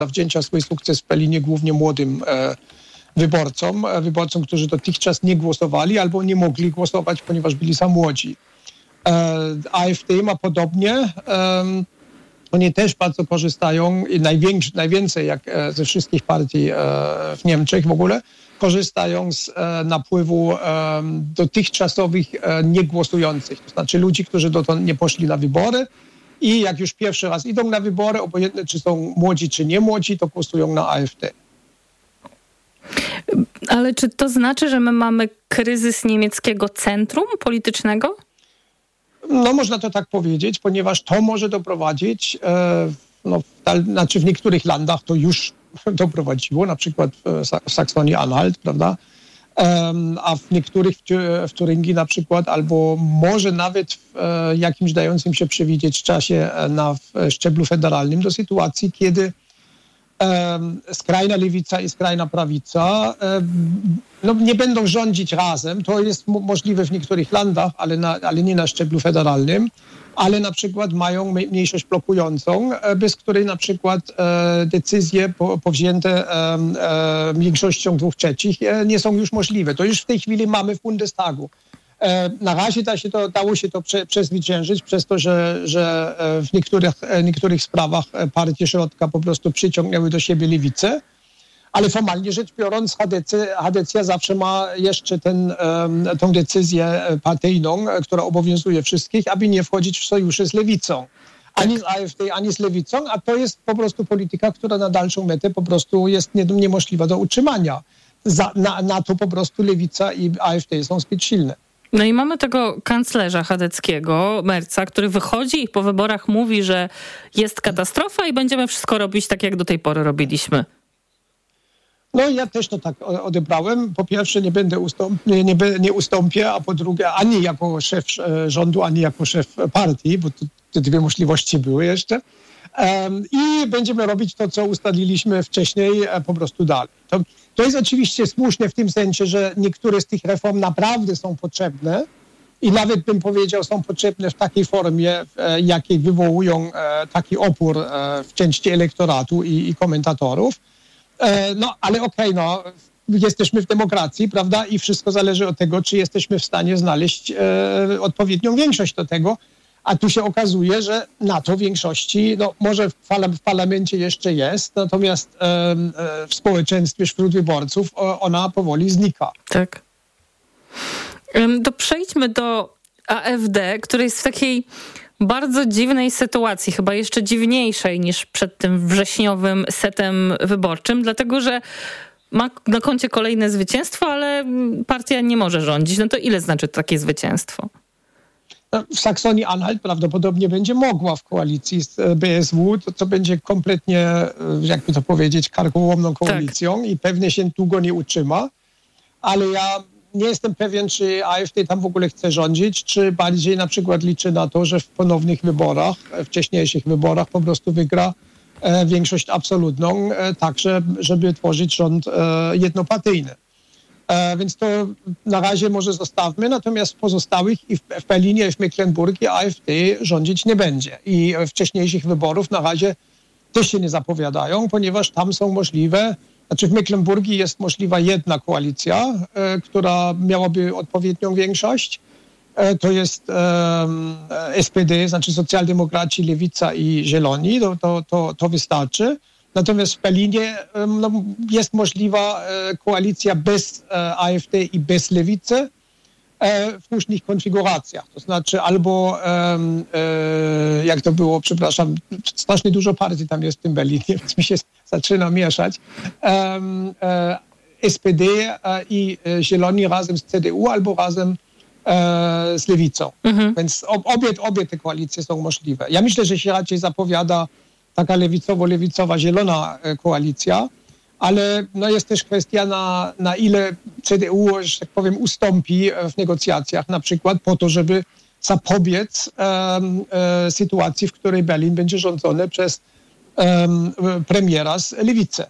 zawdzięcza swój sukces w Berlinie głównie młodym wyborcom, którzy dotychczas nie głosowali albo nie mogli głosować, ponieważ byli za młodzi. AfD ma podobnie. Oni też bardzo korzystają i najwięcej jak ze wszystkich partii w Niemczech w ogóle korzystają z napływu dotychczasowych niegłosujących. To znaczy ludzi, którzy dotąd nie poszli na wybory i jak już pierwszy raz idą na wybory, obojętnie czy są młodzi czy nie młodzi, to głosują na AfD. Ale czy to znaczy, że my mamy kryzys niemieckiego centrum politycznego? No można to tak powiedzieć, ponieważ to może doprowadzić, w niektórych landach to już doprowadziło, na przykład w Saksonii-Anhalt, prawda? A w niektórych w Turyngii na przykład, albo może nawet w jakimś dającym się przewidzieć czasie na szczeblu federalnym do sytuacji, kiedy skrajna lewica i skrajna prawica nie będą rządzić razem. To jest możliwe w niektórych landach, ale nie na szczeblu federalnym, ale na przykład mają mniejszość blokującą, bez której na przykład decyzje powzięte większością 2/3 nie są już możliwe. To już w tej chwili mamy w Bundestagu. Na razie dało się to przezwyciężyć przez to, że w niektórych sprawach partie środka po prostu przyciągnęły do siebie lewicę, ale formalnie rzecz biorąc HDC zawsze ma jeszcze tą decyzję partyjną, która obowiązuje wszystkich, aby nie wchodzić w sojusze z lewicą. Ani z AfD, ani z lewicą, a to jest po prostu polityka, która na dalszą metę po prostu jest niemożliwa do utrzymania. Na to po prostu lewica i AfD są zbyt silne. No i mamy tego kanclerza chadeckiego, Merza, który wychodzi i po wyborach mówi, że jest katastrofa i będziemy wszystko robić tak, jak do tej pory robiliśmy. No ja też to tak odebrałem. Po pierwsze nie ustąpię, a po drugie ani jako szef rządu, ani jako szef partii, bo te dwie możliwości były jeszcze. I będziemy robić to, co ustaliliśmy wcześniej, po prostu dalej. To jest oczywiście słuszne w tym sensie, że niektóre z tych reform naprawdę są potrzebne i nawet bym powiedział, są potrzebne w takiej formie, jakiej wywołują taki opór w części elektoratu i komentatorów. Ale jesteśmy w demokracji, prawda? I wszystko zależy od tego, czy jesteśmy w stanie znaleźć odpowiednią większość do tego. A tu się okazuje, że na to większości, może w parlamencie jeszcze jest, natomiast w społeczeństwie wśród wyborców ona powoli znika. Tak. To przejdźmy do AfD, który jest w takiej bardzo dziwnej sytuacji, chyba jeszcze dziwniejszej niż przed tym wrześniowym setem wyborczym, dlatego że ma na koncie kolejne zwycięstwo, ale partia nie może rządzić. No to ile znaczy takie zwycięstwo? W Saksonii-Anhalt prawdopodobnie będzie mogła w koalicji z BSW, co będzie kompletnie, jakby to powiedzieć, karkołomną koalicją i pewnie się długo nie utrzyma, ale ja nie jestem pewien, czy AfD tam w ogóle chce rządzić, czy bardziej na przykład liczy na to, że w ponownych wyborach, wcześniejszych wyborach po prostu wygra większość absolutną, tak żeby tworzyć rząd jednopartyjny. Więc to na razie może zostawmy, natomiast w pozostałych i w Berlinie i w Mecklenburgii AfD rządzić nie będzie. I wcześniejszych wyborów na razie też się nie zapowiadają, ponieważ tam są możliwe, w Mecklenburgii jest możliwa jedna koalicja, która miałaby odpowiednią większość. To jest SPD, znaczy socjaldemokraci, lewica i zieloni, to wystarczy. Natomiast w Berlinie jest możliwa koalicja bez AfD i bez lewicy w różnych konfiguracjach. To znaczy albo, jak to było, przepraszam, strasznie dużo partii tam jest w tym Berlinie, więc mi się zaczyna mieszać. SPD i Zieloni razem z CDU albo razem z lewicą. Więc obie te koalicje są możliwe. Ja myślę, że się raczej zapowiada taka lewicowo-lewicowa, zielona koalicja, ale jest też kwestia na ile CDU, że tak powiem, ustąpi w negocjacjach, na przykład po to, żeby zapobiec sytuacji, w której Berlin będzie rządzony przez premiera z lewicy.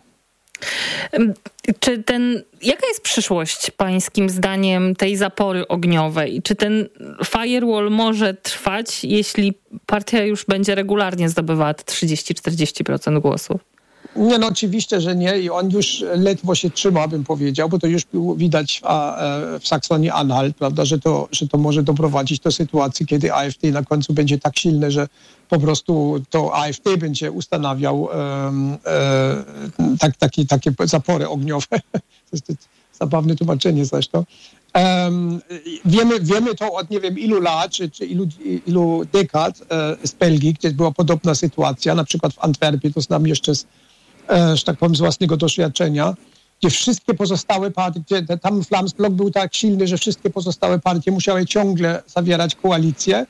Jaka jest przyszłość pańskim zdaniem tej zapory ogniowej? Czy ten firewall może trwać, jeśli partia już będzie regularnie zdobywała te 30-40% głosów? Nie, no oczywiście, że nie i on już ledwo się trzyma, bym powiedział, bo to już było widać w Saksonii-Anhalt, prawda, że to może doprowadzić do sytuacji, kiedy AfD na końcu będzie tak silne, że po prostu to AfD będzie ustanawiał takie zapory ogniowe. To jest zabawne tłumaczenie zresztą. Wiemy to od nie wiem ilu lat, czy ilu dekad z Belgii, gdzie była podobna sytuacja, na przykład w Antwerpii, to znam jeszcze że tak powiem, z własnego doświadczenia, gdzie wszystkie pozostałe partie, tam Vlaams Blok był tak silny, że wszystkie pozostałe partie musiały ciągle zawierać koalicję,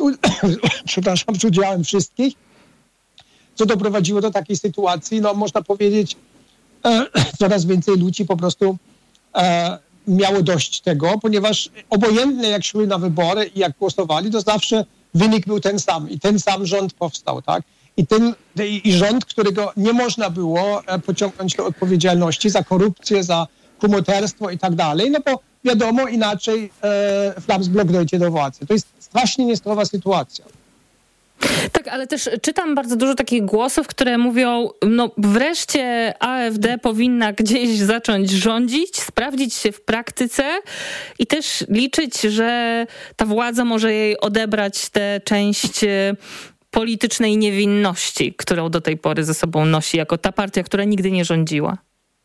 z udziałem wszystkich, co doprowadziło do takiej sytuacji, no można powiedzieć, coraz więcej ludzi po prostu miało dość tego, ponieważ obojętnie jak szły na wybory i jak głosowali, to zawsze wynik był ten sam i ten sam rząd powstał, tak? I rząd, którego nie można było pociągnąć do odpowiedzialności za korupcję, za kumoterstwo i tak dalej, no bo wiadomo, inaczej Vlaams Blok dojdzie do władzy. To jest strasznie niezdrowa sytuacja. Tak, ale też czytam bardzo dużo takich głosów, które mówią, no wreszcie AfD powinna gdzieś zacząć rządzić, sprawdzić się w praktyce i też liczyć, że ta władza może jej odebrać tę część politycznej niewinności, którą do tej pory ze sobą nosi, jako ta partia, która nigdy nie rządziła.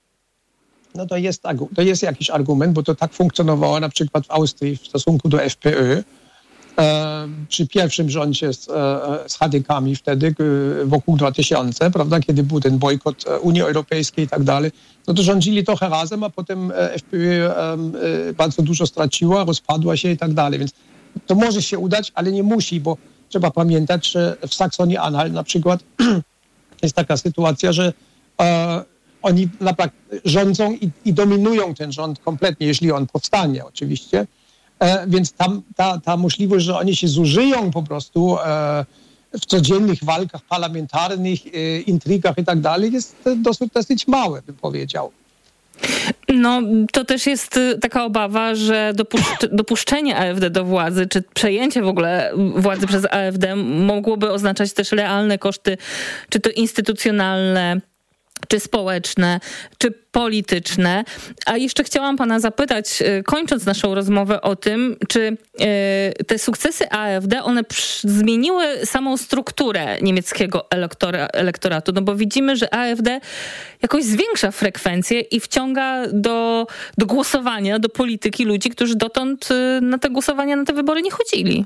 No to jest jakiś argument, bo to tak funkcjonowało na przykład w Austrii w stosunku do FPÖ. Przy pierwszym rządzie z HDK-ami wtedy, wokół 2000, prawda, kiedy był ten bojkot Unii Europejskiej i tak dalej, no to rządzili trochę razem, a potem FPÖ bardzo dużo straciła, rozpadła się i tak dalej, więc to może się udać, ale nie musi, bo trzeba pamiętać, że w Saksonii-Anhalt na przykład jest taka sytuacja, że oni rządzą i dominują ten rząd kompletnie, jeśli on powstanie oczywiście. Więc tam ta możliwość, że oni się zużyją po prostu w codziennych walkach parlamentarnych, intrygach i tak dalej, jest dosyć małe, bym powiedział. No, to też jest taka obawa, że dopuszczenie AfD do władzy, czy przejęcie w ogóle władzy przez AfD mogłoby oznaczać też realne koszty, czy to instytucjonalne, czy społeczne, czy polityczne. A jeszcze chciałam pana zapytać, kończąc naszą rozmowę o tym, czy te sukcesy AfD, one zmieniły samą strukturę niemieckiego elektoratu, no bo widzimy, że AfD jakoś zwiększa frekwencję i wciąga do głosowania, do polityki ludzi, którzy dotąd na te głosowania, na te wybory nie chodzili.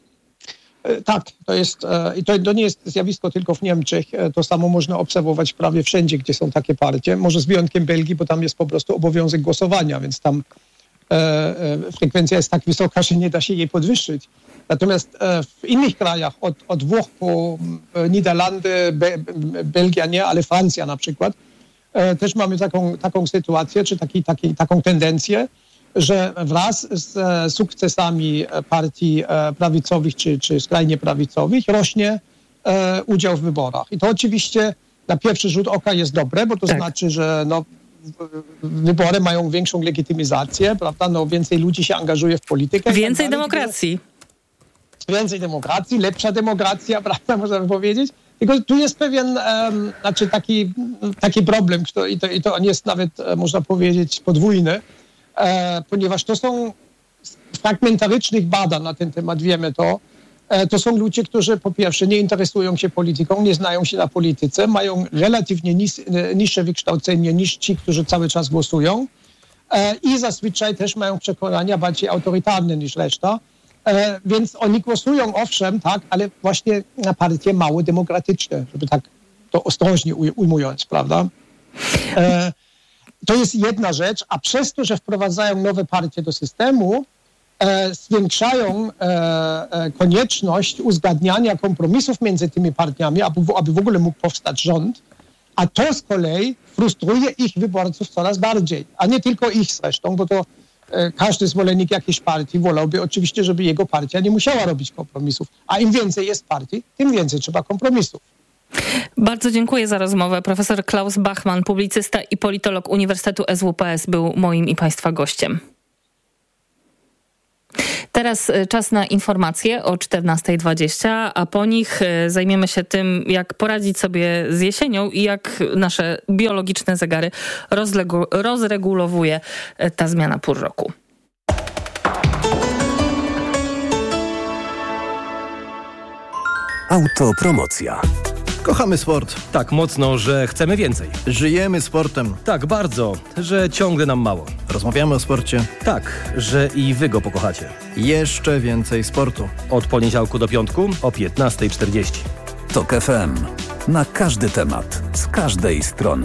Tak, to nie jest zjawisko tylko w Niemczech. To samo można obserwować prawie wszędzie, gdzie są takie partie. Może z wyjątkiem Belgii, bo tam jest po prostu obowiązek głosowania, więc tam frekwencja jest tak wysoka, że nie da się jej podwyższyć. Natomiast w innych krajach, od Włoch po Niderlandy, Belgia nie, ale Francja na przykład, też mamy taką sytuację, czy taką tendencję, że wraz z sukcesami partii prawicowych czy skrajnie prawicowych rośnie udział w wyborach. I to oczywiście na pierwszy rzut oka jest dobre, bo to znaczy, że wybory mają większą legitymizację, prawda? No, więcej ludzi się angażuje w politykę. Więcej demokracji. Więcej demokracji, lepsza demokracja, prawda, można by powiedzieć. Tylko tu jest pewien taki problem, i to on jest nawet, można powiedzieć, podwójny, ponieważ to są fragmentarycznych badań na ten temat, wiemy to. To są ludzie, którzy po pierwsze nie interesują się polityką, nie znają się na polityce, mają relatywnie niższe wykształcenie niż ci, którzy cały czas głosują i zazwyczaj też mają przekonania bardziej autorytarne niż reszta. Więc oni głosują, owszem, tak, ale właśnie na partie mało demokratyczne, żeby tak to ostrożnie ujmując, prawda? To jest jedna rzecz, a przez to, że wprowadzają nowe partie do systemu, zwiększają konieczność uzgadniania kompromisów między tymi partiami, aby w ogóle mógł powstać rząd, a to z kolei frustruje ich wyborców coraz bardziej, a nie tylko ich zresztą, bo to każdy zwolennik jakiejś partii wolałby oczywiście, żeby jego partia nie musiała robić kompromisów, a im więcej jest partii, tym więcej trzeba kompromisów. Bardzo dziękuję za rozmowę. Profesor Klaus Bachmann, publicysta i politolog Uniwersytetu SWPS był moim i państwa gościem. Teraz czas na informacje o 14:20, a po nich zajmiemy się tym, jak poradzić sobie z jesienią i jak nasze biologiczne zegary rozregulowuje ta zmiana pór roku. Autopromocja. Kochamy sport. Tak mocno, że chcemy więcej. Żyjemy sportem. Tak bardzo, że ciągle nam mało. Rozmawiamy o sporcie. Tak, że i wy go pokochacie. Jeszcze więcej sportu. Od poniedziałku do piątku o 15:40. TOK FM. Na każdy temat, z każdej strony.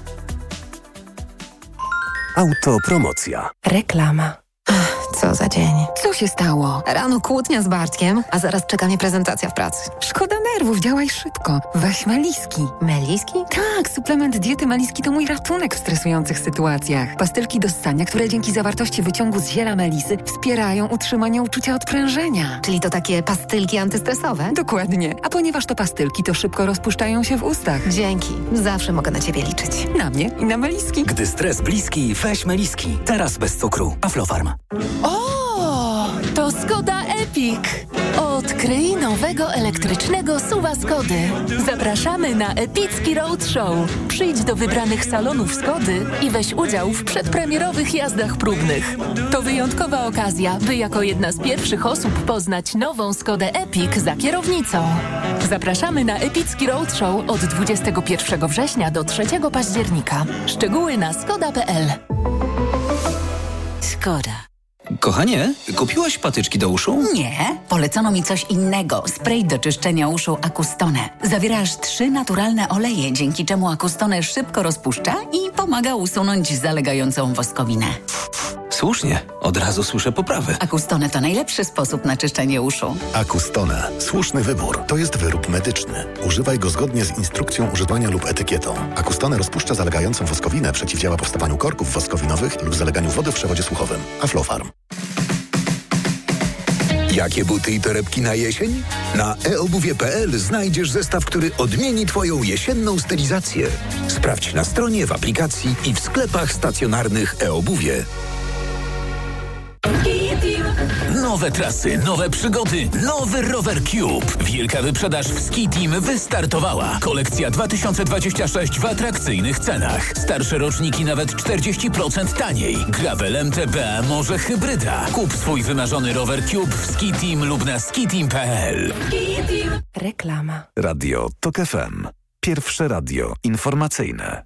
Autopromocja. Reklama. Co za dzień. Co się stało? Rano kłótnia z Bartkiem, a zaraz czeka mnie prezentacja w pracy. Szkoda nerwów, działaj szybko. Weź Meliski. Meliski? Tak, suplement diety Meliski to mój ratunek w stresujących sytuacjach. Pastylki do ssania, które dzięki zawartości wyciągu z ziela melisy wspierają utrzymanie uczucia odprężenia. Czyli to takie pastylki antystresowe? Dokładnie. A ponieważ to pastylki, to szybko rozpuszczają się w ustach. Dzięki. Zawsze mogę na ciebie liczyć. Na mnie i na Meliski. Gdy stres bliski, weź Meliski. Teraz bez cukru. Aflofarm. O, to Skoda Epic. Odkryj nowego elektrycznego SUV-a Skody. Zapraszamy na epicki roadshow. Przyjdź do wybranych salonów Skody i weź udział w przedpremierowych jazdach próbnych. To wyjątkowa okazja, by jako jedna z pierwszych osób poznać nową Skodę Epic za kierownicą. Zapraszamy na epicki roadshow od 21 września do 3 października. Szczegóły na skoda.pl. Skoda. Kochanie, kupiłaś patyczki do uszu? Nie, polecono mi coś innego. Spray do czyszczenia uszu Acustone. Zawiera aż 3 naturalne oleje, dzięki czemu Acustone szybko rozpuszcza i pomaga usunąć zalegającą woskowinę. Słusznie, od razu słyszę poprawę. Acustone to najlepszy sposób na czyszczenie uszu. Acustone. Słuszny wybór. To jest wyrób medyczny. Używaj go zgodnie z instrukcją używania lub etykietą. Acustone rozpuszcza zalegającą woskowinę, przeciwdziała powstawaniu korków woskowinowych lub zaleganiu wody w przewodzie słuchowym. Aflofarm. Jakie buty i torebki na jesień? Na eobuwie.pl znajdziesz zestaw, który odmieni Twoją jesienną stylizację. Sprawdź na stronie, w aplikacji i w sklepach stacjonarnych eobuwie. Nowe trasy, nowe przygody, nowy Rower Cube. Wielka wyprzedaż w Ski Team wystartowała. Kolekcja 2026 w atrakcyjnych cenach. Starsze roczniki nawet 40% taniej. Gravel MTB, może hybryda. Kup swój wymarzony Rower Cube w Ski Team lub na skiteam.pl. Reklama. Radio TOK FM. Pierwsze radio informacyjne.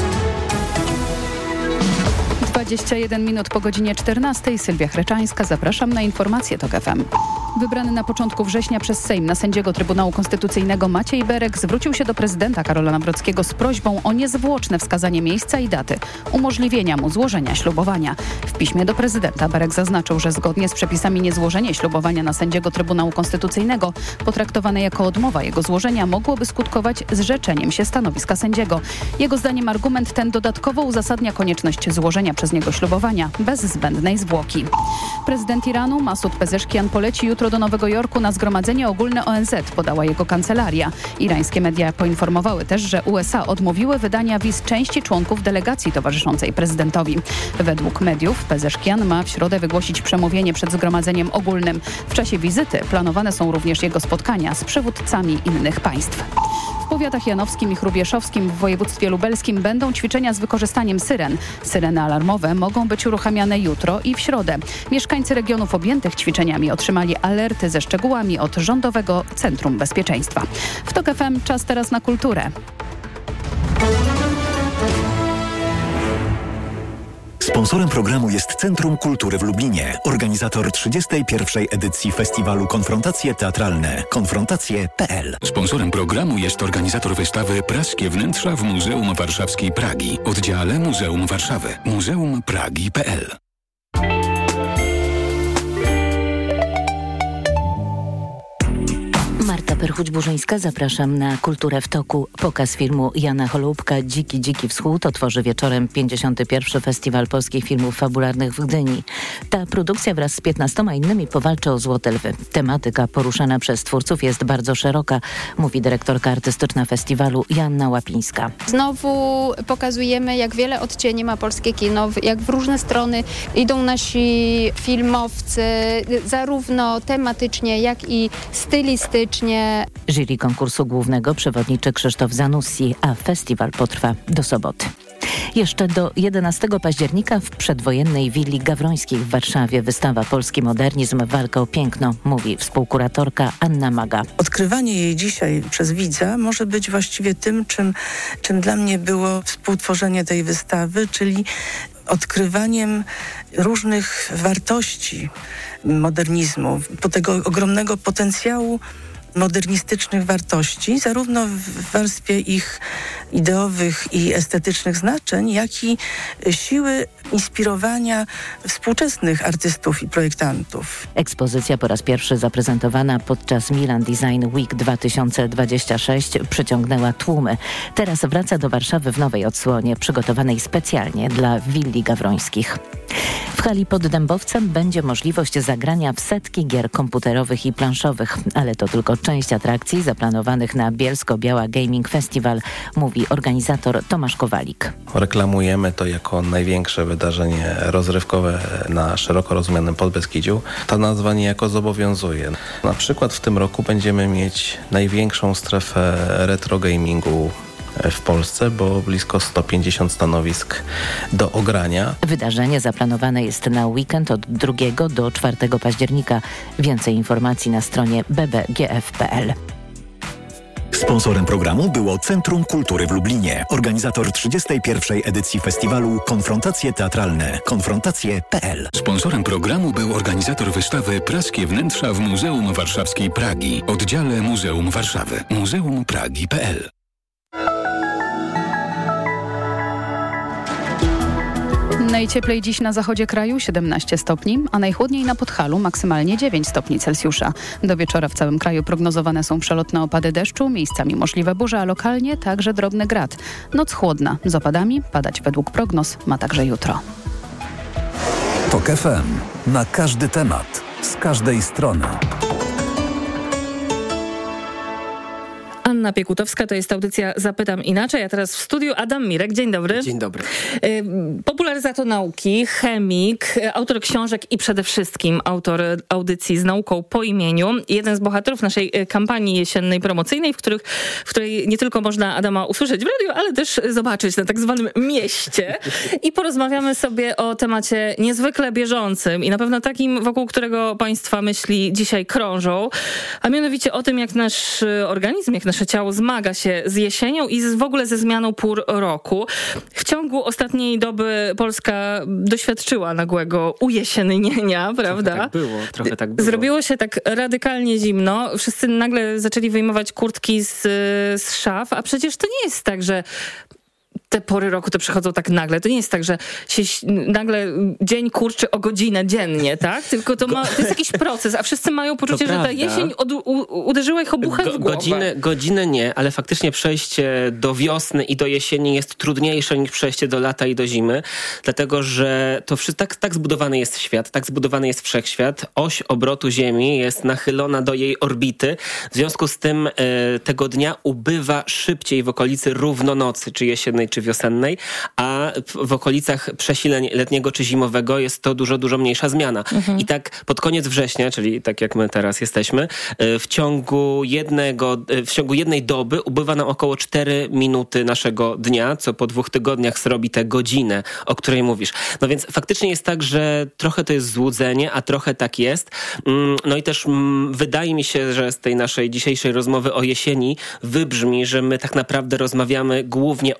21 minut po godzinie 14. Sylwia Chreczańska. Zapraszam na informacje TOK FM. Wybrany na początku września przez Sejm na sędziego Trybunału Konstytucyjnego Maciej Berek zwrócił się do prezydenta Karola Nawrockiego z prośbą o niezwłoczne wskazanie miejsca i daty umożliwienia mu złożenia ślubowania. W piśmie do prezydenta Berek zaznaczył, że zgodnie z przepisami niezłożenie ślubowania na sędziego Trybunału Konstytucyjnego potraktowane jako odmowa jego złożenia mogłoby skutkować zrzeczeniem się stanowiska sędziego. Jego zdaniem argument ten dodatkowo uzasadnia konieczność złożenia przez niego ślubowania bez zbędnej zwłoki. Prezydent Iranu Masud Pezeszkian poleci jutro do Nowego Jorku na zgromadzenie ogólne ONZ, podała jego kancelaria. Irańskie media poinformowały też, że USA odmówiły wydania wiz części członków delegacji towarzyszącej prezydentowi. Według mediów Pezeszkian ma w środę wygłosić przemówienie przed zgromadzeniem ogólnym. W czasie wizyty planowane są również jego spotkania z przywódcami innych państw. W powiatach janowskim i chrubieszowskim w województwie lubelskim będą ćwiczenia z wykorzystaniem syren. Syreny alarmowe mogą być uruchamiane jutro i w środę. Mieszkańcy regionów objętych ćwiczeniami otrzymali alerty ze szczegółami od Rządowego Centrum Bezpieczeństwa. W TOK FM czas teraz na kulturę. Sponsorem programu jest Centrum Kultury w Lublinie, organizator 31. edycji festiwalu Konfrontacje Teatralne. Konfrontacje.pl. Sponsorem programu jest organizator wystawy Praskie Wnętrza w Muzeum Warszawskiej Pragi, oddziale Muzeum Warszawy, muzeumpragi.pl. Marta Perchuć-Burzyńska, zapraszam na Kulturę w toku. Pokaz filmu Jana Holubka Dziki Wschód otworzy wieczorem 51. Festiwal Polskich Filmów Fabularnych w Gdyni. Ta produkcja wraz z 15 innymi powalczy o Złote Lwy. Tematyka poruszana przez twórców jest bardzo szeroka, mówi dyrektorka artystyczna festiwalu Joanna Łapińska. Znowu pokazujemy, jak wiele odcieni ma polskie kino, jak w różne strony idą nasi filmowcy, zarówno tematycznie, jak i stylistycznie. Jury konkursu głównego przewodniczy Krzysztof Zanussi, a festiwal potrwa do soboty. Jeszcze do 11 października w przedwojennej willi Gawrońskich w Warszawie wystawa Polski Modernizm, walka o piękno, mówi współkuratorka Anna Maga. Odkrywanie jej dzisiaj przez widza może być właściwie tym, czym dla mnie było współtworzenie tej wystawy, czyli odkrywaniem różnych wartości modernizmu, tego ogromnego potencjału modernistycznych wartości, zarówno w warstwie ich ideowych i estetycznych znaczeń, jak i siły inspirowania współczesnych artystów i projektantów. Ekspozycja po raz pierwszy zaprezentowana podczas Milan Design Week 2026 przyciągnęła tłumy. Teraz wraca do Warszawy w nowej odsłonie, przygotowanej specjalnie dla willi Gawrońskich. W hali pod Dębowcem będzie możliwość zagrania w setki gier komputerowych i planszowych, ale to tylko część atrakcji zaplanowanych na Bielsko-Biała Gaming Festival, mówi organizator Tomasz Kowalik. Reklamujemy to jako największe wydarzenie rozrywkowe na szeroko rozumianym Podbeskidziu. Ta nazwa niejako zobowiązuje. Na przykład w tym roku będziemy mieć największą strefę retro gamingu w Polsce, bo blisko 150 stanowisk do ogrania. Wydarzenie zaplanowane jest na weekend od 2 do 4 października. Więcej informacji na stronie bbgf.pl. Sponsorem programu było Centrum Kultury w Lublinie. Organizator 31. edycji festiwalu Konfrontacje Teatralne. Konfrontacje.pl. Sponsorem programu był organizator wystawy Praskie Wnętrza w Muzeum Warszawskiej Pragi. Oddziale Muzeum Warszawy. Muzeumpragi.pl. Najcieplej dziś na zachodzie kraju 17 stopni, a najchłodniej na Podhalu maksymalnie 9 stopni Celsjusza. Do wieczora w całym kraju prognozowane są przelotne opady deszczu, miejscami możliwe burze, a lokalnie także drobny grad. Noc chłodna, z opadami padać według prognoz ma także jutro. TOK FM. Na każdy temat, z każdej strony. Anna Piekutowska, to jest audycja Zapytam Inaczej, a teraz w studiu Adam Mirek. Dzień dobry. Dzień dobry. Popularyzator nauki, chemik, autor książek i przede wszystkim autor audycji Z nauką po imieniu. Jeden z bohaterów naszej kampanii jesiennej promocyjnej, w której nie tylko można Adama usłyszeć w radiu, ale też zobaczyć na tak zwanym mieście. I porozmawiamy sobie o temacie niezwykle bieżącym i na pewno takim, wokół którego państwa myśli dzisiaj krążą, a mianowicie o tym, jak nasz organizm, jak nasze ciało zmaga się z jesienią i w ogóle ze zmianą pór roku. W ciągu ostatniej doby Polska doświadczyła nagłego ujesiennienia, prawda? Trochę tak było. Zrobiło się tak radykalnie zimno. Wszyscy nagle zaczęli wyjmować kurtki z szaf, a przecież to nie jest tak, że te pory roku to przychodzą tak nagle. To nie jest tak, że się nagle dzień kurczy o godzinę dziennie, tak? Tylko to jest jakiś proces, a wszyscy mają poczucie, że ta jesień uderzyła ich obuchem w głowę. Godzinę nie, ale faktycznie przejście do wiosny i do jesieni jest trudniejsze niż przejście do lata i do zimy, dlatego że to tak zbudowany jest świat, tak zbudowany jest wszechświat. Oś obrotu Ziemi jest nachylona do jej orbity. W związku z tym tego dnia ubywa szybciej w okolicy równonocy, czy jesiennej, czy wiosennej, a w okolicach przesileń letniego czy zimowego jest to dużo mniejsza zmiana. I tak pod koniec września, czyli tak jak my teraz jesteśmy, w ciągu jednej doby ubywa nam około 4 minuty naszego dnia, co po 2 tygodniach zrobi tę godzinę, o której mówisz. No więc faktycznie jest tak, że trochę to jest złudzenie, a trochę tak jest. No i też wydaje mi się, że z tej naszej dzisiejszej rozmowy o jesieni wybrzmi, że my tak naprawdę rozmawiamy głównie o świetle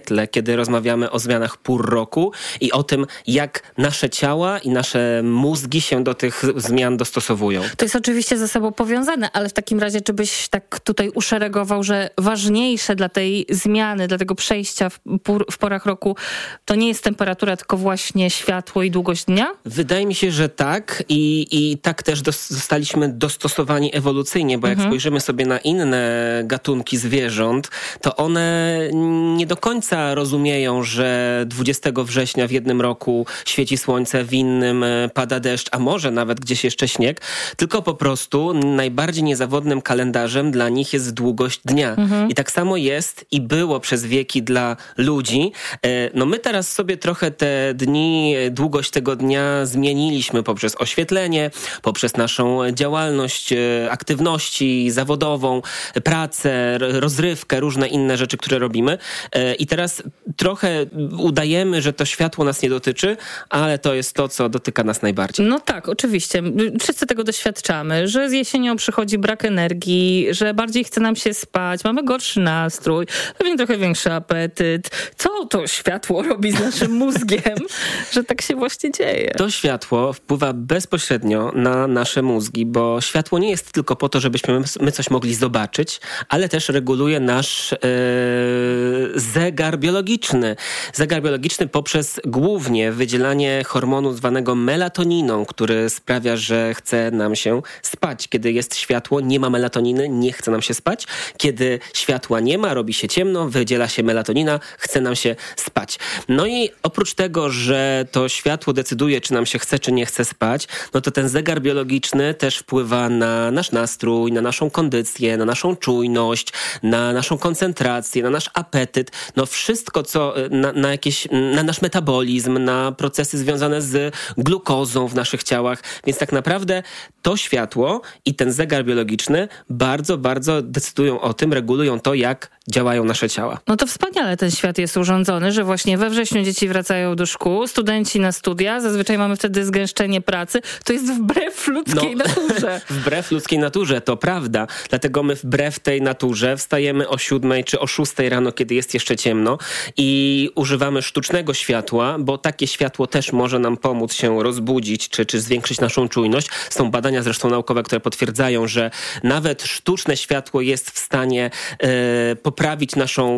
świetle, kiedy rozmawiamy o zmianach pór roku i o tym, jak nasze ciała i nasze mózgi się do tych zmian dostosowują. To jest oczywiście ze sobą powiązane, ale w takim razie, czy byś tak tutaj uszeregował, że ważniejsze dla tej zmiany, dla tego przejścia w porach roku, to nie jest temperatura, tylko właśnie światło i długość dnia? Wydaje mi się, że tak i tak też zostaliśmy dostosowani ewolucyjnie, bo jak spojrzymy sobie na inne gatunki zwierząt, to one nie do końca rozumieją, że 20 września w jednym roku świeci słońce, w innym pada deszcz, a może nawet gdzieś jeszcze śnieg, tylko po prostu najbardziej niezawodnym kalendarzem dla nich jest długość dnia. I tak samo jest i było przez wieki dla ludzi. No my teraz sobie trochę te dni, długość tego dnia zmieniliśmy poprzez oświetlenie, poprzez naszą działalność, aktywności zawodową, pracę, rozrywkę, różne inne rzeczy, które robimy. I teraz trochę udajemy, że to światło nas nie dotyczy, ale to jest to, co dotyka nas najbardziej. No tak, oczywiście. Wszyscy tego doświadczamy, że z jesienią przychodzi brak energii, że bardziej chce nam się spać, mamy gorszy nastrój, pewnie trochę większy apetyt. Co to światło robi z naszym mózgiem, że tak się właśnie dzieje? To światło wpływa bezpośrednio na nasze mózgi, bo światło nie jest tylko po to, żebyśmy my coś mogli zobaczyć, ale też reguluje nasz zegar biologiczny. Zegar biologiczny poprzez głównie wydzielanie hormonu zwanego melatoniną, który sprawia, że chce nam się spać. Kiedy jest światło, nie ma melatoniny, nie chce nam się spać. Kiedy światła nie ma, robi się ciemno, wydziela się melatonina, chce nam się spać. No i oprócz tego, że to światło decyduje, czy nam się chce, czy nie chce spać, no to ten zegar biologiczny też wpływa na nasz nastrój, na naszą kondycję, na naszą czujność, na naszą koncentrację, na nasz apetyt, no wszystko, co na nasz metabolizm, na procesy związane z glukozą w naszych ciałach. Więc tak naprawdę to światło i ten zegar biologiczny bardzo, bardzo decydują o tym, regulują to, jak działają nasze ciała. No to wspaniale ten świat jest urządzony, że właśnie we wrześniu dzieci wracają do szkół, studenci na studia, zazwyczaj mamy wtedy zgęszczenie pracy. To jest wbrew ludzkiej naturze. Wbrew ludzkiej naturze, to prawda. Dlatego my wbrew tej naturze wstajemy o 7 czy o 6 rano, kiedy jest jeszcze ciemno i używamy sztucznego światła, bo takie światło też może nam pomóc się rozbudzić, czy zwiększyć naszą czujność. Są badania zresztą naukowe, które potwierdzają, że nawet sztuczne światło jest w stanie poprawić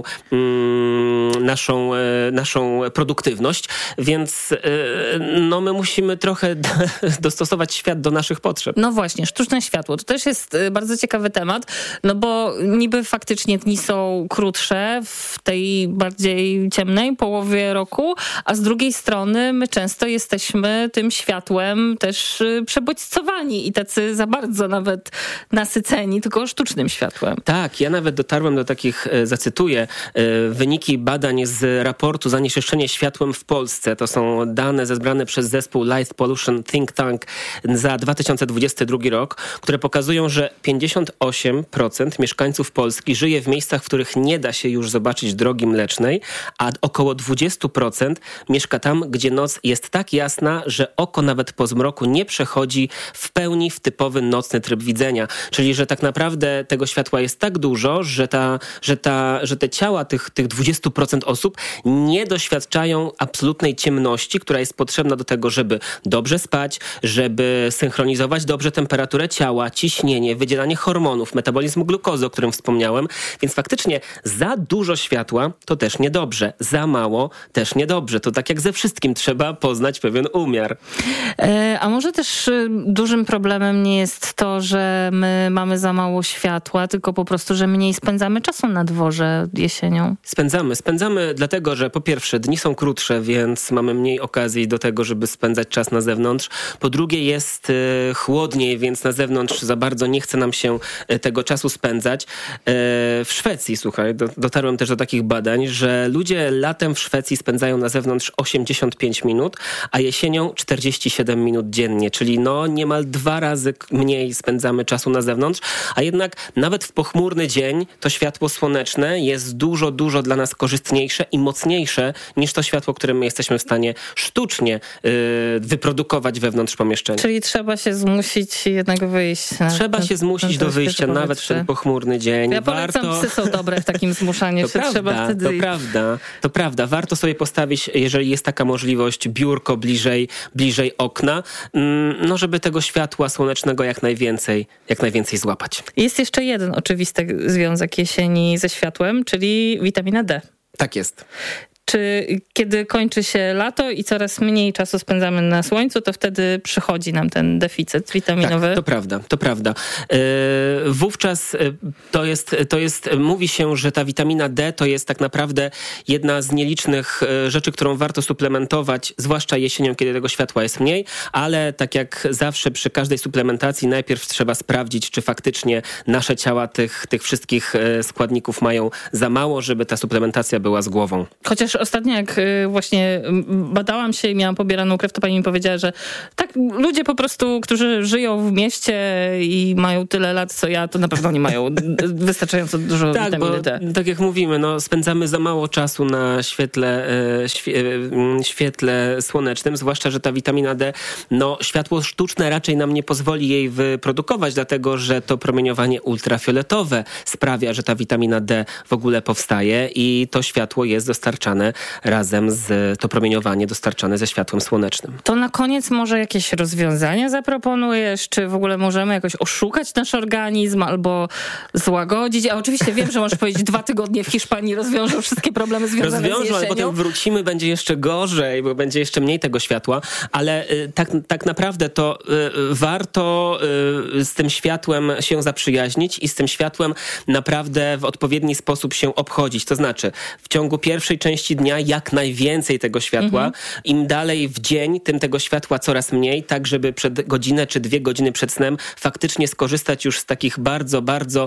naszą produktywność, więc no my musimy trochę dostosować świat do naszych potrzeb. No właśnie, sztuczne światło. To też jest bardzo ciekawy temat, no bo niby faktycznie dni są krótsze w tej bardziej ciemnej połowie roku, a z drugiej strony my często jesteśmy tym światłem też przebodźcowani i tacy za bardzo nawet nasyceni tylko sztucznym światłem. Tak, ja nawet dotarłem do takich, zacytuję, wyniki badań z raportu Zanieczyszczenie światłem w Polsce. To są dane zebrane przez zespół Light Pollution Think Tank za 2022 rok, które pokazują, że 58% mieszkańców Polski żyje w miejscach, w których nie da się już zobaczyć drogi mlecznej, a około 20% mieszka tam, gdzie noc jest tak jasna, że oko nawet po zmroku nie przechodzi w pełni w typowy nocny tryb widzenia. Czyli, że tak naprawdę tego światła jest tak dużo, że te ciała tych 20% osób nie doświadczają absolutnej ciemności, która jest potrzebna do tego, żeby dobrze spać, żeby synchronizować dobrze temperaturę ciała, ciśnienie, wydzielanie hormonów, metabolizm glukozy, o którym wspomniałem. Więc faktycznie za dużo światła to też niedobrze. Za mało też niedobrze. To tak jak ze wszystkim trzeba poznać pewien umiar. A może też dużym problemem nie jest to, że my mamy za mało światła, tylko po prostu, że mniej spędzamy czasu na dworze jesienią? Spędzamy dlatego, że po pierwsze dni są krótsze, więc mamy mniej okazji do tego, żeby spędzać czas na zewnątrz. Po drugie jest chłodniej, więc na zewnątrz za bardzo nie chce nam się tego czasu spędzać. W Szwecji, słuchaj, dotarłem też do takich badań, że ludzie latem w Szwecji spędzają na zewnątrz 85 minut, a jesienią 47 minut dziennie, czyli no niemal 2 razy mniej spędzamy czasu na zewnątrz, a jednak nawet w pochmurny dzień to światło słoneczne słoneczne jest dużo, dużo dla nas korzystniejsze i mocniejsze niż to światło, które my jesteśmy w stanie sztucznie wyprodukować wewnątrz pomieszczenia. Czyli trzeba się zmusić jednak wyjść. Trzeba się zmusić do wyjścia nawet w ten pochmurny dzień. Ja polecam, psy są dobre w takim zmuszaniu się. Trzeba wtedy... To prawda. Warto sobie postawić, jeżeli jest taka możliwość, biurko bliżej okna, no żeby tego światła słonecznego jak najwięcej złapać. Jest jeszcze jeden oczywisty związek jesieni ze światłem, czyli witamina D. Tak jest. Czy kiedy kończy się lato i coraz mniej czasu spędzamy na słońcu, to wtedy przychodzi nam ten deficyt witaminowy? Tak, to prawda. Wówczas mówi się, że ta witamina D to jest tak naprawdę jedna z nielicznych rzeczy, którą warto suplementować, zwłaszcza jesienią, kiedy tego światła jest mniej, ale tak jak zawsze przy każdej suplementacji najpierw trzeba sprawdzić, czy faktycznie nasze ciała tych wszystkich składników mają za mało, żeby ta suplementacja była z głową. Chociaż ostatnio jak właśnie badałam się i miałam pobieraną krew, to pani mi powiedziała, że tak ludzie po prostu, którzy żyją w mieście i mają tyle lat, co ja, to na pewno nie mają wystarczająco dużo witaminy D. Tak jak mówimy, spędzamy za mało czasu na świetle słonecznym, zwłaszcza, że ta witamina D, światło sztuczne raczej nam nie pozwoli jej wyprodukować, dlatego, że to promieniowanie ultrafioletowe sprawia, że ta witamina D w ogóle powstaje i to światło jest dostarczane razem z to promieniowanie dostarczane ze światłem słonecznym. To na koniec może jakieś rozwiązania zaproponujesz? Czy w ogóle możemy jakoś oszukać nasz organizm albo złagodzić? A oczywiście wiem, że możesz powiedzieć 2 tygodnie w Hiszpanii rozwiążą wszystkie problemy związane z jesienią. Ale potem wrócimy, będzie jeszcze gorzej, bo będzie jeszcze mniej tego światła, ale tak naprawdę to warto z tym światłem się zaprzyjaźnić i z tym światłem naprawdę w odpowiedni sposób się obchodzić. To znaczy w ciągu pierwszej części dnia jak najwięcej tego światła. Im dalej w dzień, tym tego światła coraz mniej, tak żeby przed godzinę czy 2 godziny przed snem faktycznie skorzystać już z takich bardzo, bardzo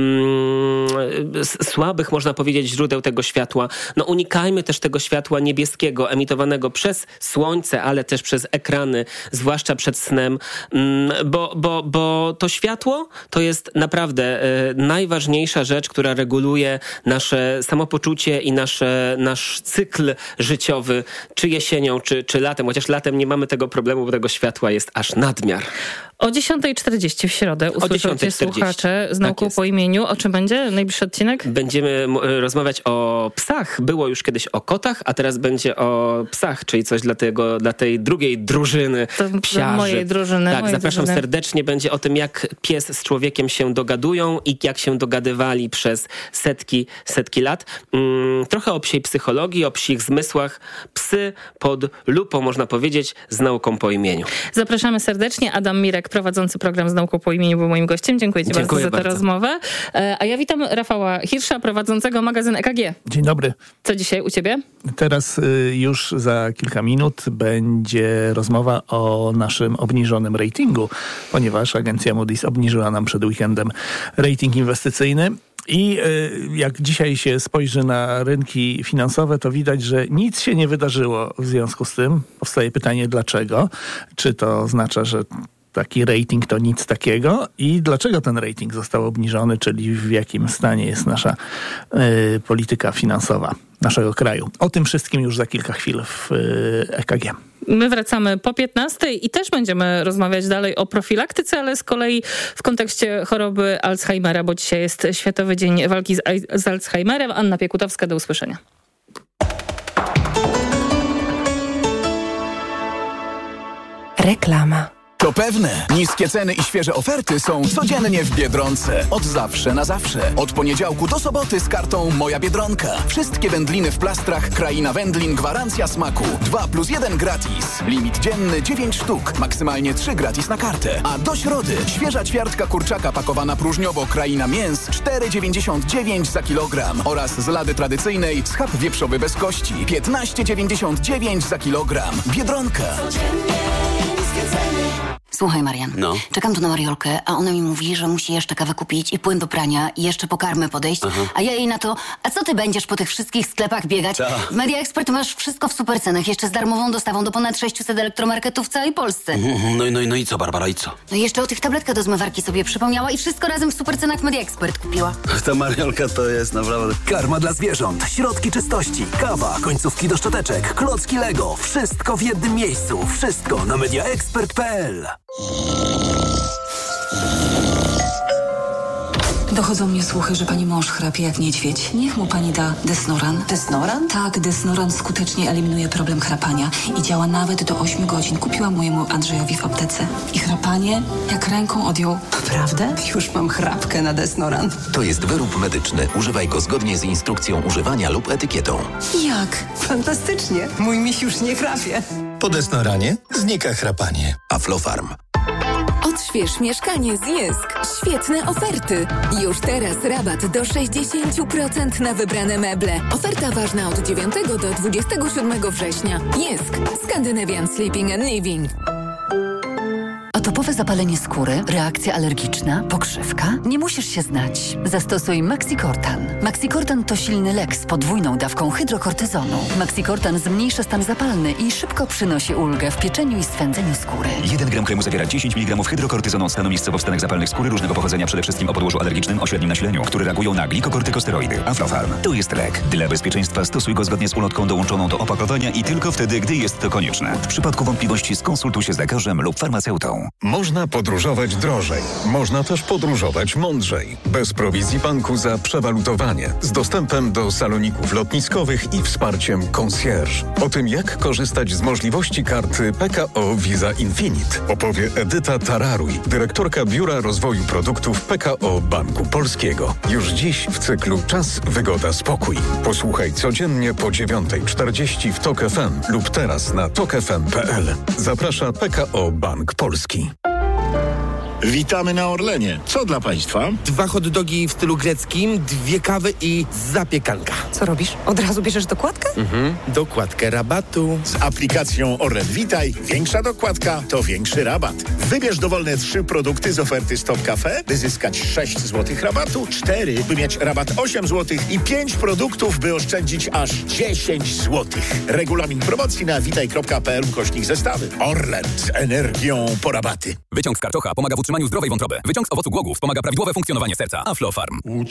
słabych, można powiedzieć, źródeł tego światła. Unikajmy też tego światła niebieskiego emitowanego przez słońce, ale też przez ekrany, zwłaszcza przed snem, bo to światło to jest naprawdę najważniejsza rzecz, która reguluje nasze samopoczucie i nasz cykl życiowy, czy jesienią, czy latem, chociaż latem nie mamy tego problemu, bo tego światła jest aż nadmiar. O 10:40 w środę usłyszą cię słuchacze z Nauką po imieniu. O czym będzie najbliższy odcinek? Będziemy rozmawiać o psach. Było już kiedyś o kotach, a teraz będzie o psach, czyli coś dla tej drugiej drużyny psiarzy. Mojej drużyny. Tak, zapraszam serdecznie. Będzie o tym, jak pies z człowiekiem się dogadują i jak się dogadywali przez setki lat. Trochę o psiej psychologii, o psich zmysłach. Psy pod lupą, można powiedzieć, z Nauką po imieniu. Zapraszamy serdecznie. Adam Mirek, prowadzący program z Nauką po imieniu, był moim gościem. Dziękuję ci bardzo za tę rozmowę. A ja witam Rafała Hirsza, prowadzącego magazyn EKG. Dzień dobry. Co dzisiaj u ciebie? Teraz już za kilka minut będzie rozmowa o naszym obniżonym ratingu, ponieważ agencja Moody's obniżyła nam przed weekendem rating inwestycyjny. I jak dzisiaj się spojrzy na rynki finansowe, to widać, że nic się nie wydarzyło w związku z tym. Powstaje pytanie, dlaczego? Czy to oznacza, że taki rating to nic takiego? I dlaczego ten rating został obniżony, czyli w jakim stanie jest nasza polityka finansowa naszego kraju? O tym wszystkim już za kilka chwil w EKG. My wracamy po 15:00 i też będziemy rozmawiać dalej o profilaktyce, ale z kolei w kontekście choroby Alzheimera, bo dzisiaj jest Światowy Dzień Walki z Alzheimerem. Anna Piekutowska, do usłyszenia. Reklama. To pewne. Niskie ceny i świeże oferty są codziennie w Biedronce. Od zawsze na zawsze. Od poniedziałku do soboty z kartą Moja Biedronka. Wszystkie wędliny w plastrach Kraina Wędlin gwarancja smaku. 2+1 gratis. Limit dzienny 9 sztuk. Maksymalnie 3 gratis na kartę. A do środy świeża ćwiartka kurczaka pakowana próżniowo Kraina Mięs 4,99 za kilogram. Oraz z lady tradycyjnej schab wieprzowy bez kości 15,99 za kilogram. Biedronka. Słuchaj, Marian. No. Czekam tu na Mariolkę, a ona mi mówi, że musi jeszcze kawę kupić i płyn do prania i jeszcze po karmę podejść. A ja jej na to, a co ty będziesz po tych wszystkich sklepach biegać? W Media Expert masz wszystko w super cenach, jeszcze z darmową dostawą do ponad 600 elektromarketów w całej Polsce. No i co, Barbara, i co? No i jeszcze o tych tabletkach do zmywarki sobie przypomniała i wszystko razem w super cenach w Media Expert kupiła. Ta Mariolka to jest naprawdę... Karma dla zwierząt, środki czystości, kawa, końcówki do szczoteczek, klocki Lego. Wszystko w jednym miejscu. Wszystko na mediaexpert.pl. Dochodzą mnie słuchy, że pani mąż chrapie jak niedźwiedź. Niech mu pani da Desnoran. Desnoran? Tak, Desnoran skutecznie eliminuje problem chrapania i działa nawet do 8 godzin. Kupiłam mojemu Andrzejowi w aptece. I chrapanie jak ręką odjął. Naprawdę? Już mam chrapkę na Desnoran. To jest wyrób medyczny. Używaj go zgodnie z instrukcją używania lub etykietą. Jak? Fantastycznie. Mój miś już nie chrapie. Po Desnoranie znika chrapanie. Aflofarm. Odśwież mieszkanie z Jysk. Świetne oferty. Już teraz rabat do 60% na wybrane meble. Oferta ważna od 9 do 27 września. Jysk. Scandinavian Sleeping and Living. Atopowe zapalenie skóry, reakcja alergiczna, pokrzywka? Nie musisz się znać. Zastosuj Maxicortan. Maxicortan to silny lek z podwójną dawką hydrokortyzonu. Maxicortan zmniejsza stan zapalny i szybko przynosi ulgę w pieczeniu i swędzeniu skóry. 1 gram kremu zawiera 10 mg hydrokortyzonu stanu miejscowo w stanach zapalnych skóry różnego pochodzenia, przede wszystkim o podłożu alergicznym o średnim nasileniu, które reagują na glikokortykosteroidy. Aflofarm. To jest lek. Dla bezpieczeństwa stosuj go zgodnie z ulotką dołączoną do opakowania i tylko wtedy, gdy jest to konieczne. W przypadku wątpliwości skonsultuj się z lekarzem lub farmaceutą. Można podróżować drożej. Można też podróżować mądrzej. Bez prowizji banku za przewalutowanie. Z dostępem do saloników lotniskowych i wsparciem concierge. O tym, jak korzystać z możliwości karty PKO Visa Infinite, opowie Edyta Tararuj, dyrektorka Biura Rozwoju Produktów PKO Banku Polskiego. Już dziś w cyklu Czas, Wygoda, Spokój. Posłuchaj codziennie po 9:40 w TOK FM lub teraz na tokfm.pl. Zaprasza PKO Bank Polski. Witamy na Orlenie. Co dla Państwa? 2 hot dogi w stylu greckim, 2 kawy i zapiekanka. Co robisz? Od razu bierzesz dokładkę? Dokładkę rabatu. Z aplikacją Orlen Witaj większa dokładka to większy rabat. Wybierz dowolne 3 produkty z oferty Stop Cafe, by zyskać 6 zł rabatu, 4, by mieć rabat 8 zł i 5 produktów, by oszczędzić aż 10 zł. Regulamin promocji na witaj.pl/zestawy. Orlen z energią po rabaty. Wyciąg z karczocha pomaga w utrzymaniu zdrowej wątroby. Wyciąg z owocu głogów wspomaga prawidłowe funkcjonowanie serca. Aflofarm.